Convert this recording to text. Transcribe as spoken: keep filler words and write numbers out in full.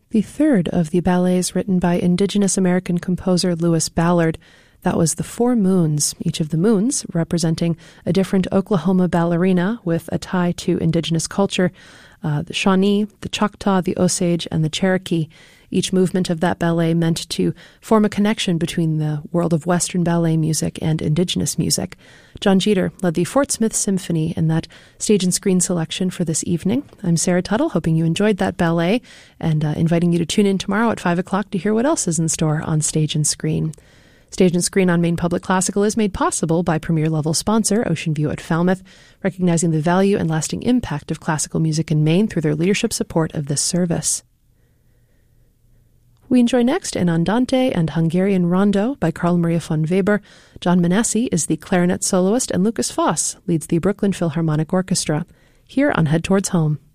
the third of the ballets written by Indigenous American composer Lewis Ballard. That was The Four Moons, each of the moons representing a different Oklahoma ballerina with a tie to Indigenous culture, uh, the Shawnee, the Choctaw, the Osage, and the Cherokee. Each movement of that ballet meant to form a connection between the world of Western ballet music and Indigenous music. John Jeter led the Fort Smith Symphony in that stage and screen selection for this evening. I'm Sarah Tuttle, hoping you enjoyed that ballet, and uh, inviting you to tune in tomorrow at five o'clock to hear what else is in store on Stage and Screen. Stage and Screen on Maine Public Classical is made possible by premier-level sponsor Ocean View at Falmouth, recognizing the value and lasting impact of classical music in Maine through their leadership support of this service. We enjoy next an Andante and Hungarian Rondo by Carl Maria von Weber. John Manassi is the clarinet soloist, and Lucas Foss leads the Brooklyn Philharmonic Orchestra. Here on Head Towards Home.